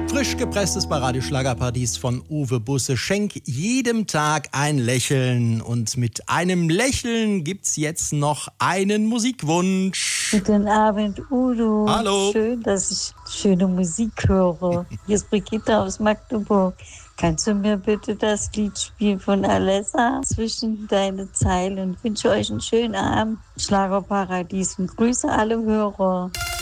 Frisch gepresstes bei Radio Schlagerparadies von Uwe Busse. Schenk jedem Tag ein Lächeln. Und mit einem Lächeln gibt's jetzt noch einen Musikwunsch. Guten Abend, Udo. Hallo. Schön, dass ich schöne Musik höre. Hier ist Brigitte aus Magdeburg. Kannst du mir bitte das Lied spielen von Alessa zwischen deine Zeilen? Ich wünsche euch einen schönen Abend. Schlagerparadies und grüße alle Hörer.